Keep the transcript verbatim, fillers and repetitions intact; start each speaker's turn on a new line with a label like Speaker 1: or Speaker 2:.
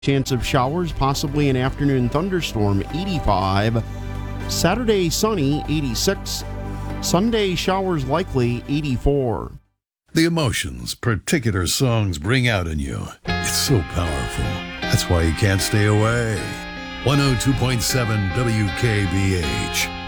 Speaker 1: Chance of showers, possibly an afternoon thunderstorm, eighty-five. Saturday, sunny, eighty-six. Sunday, showers likely, eighty-four.
Speaker 2: The emotions particular songs bring out in you. It's so powerful. That's why you can't stay away. one oh two point seven W K B H.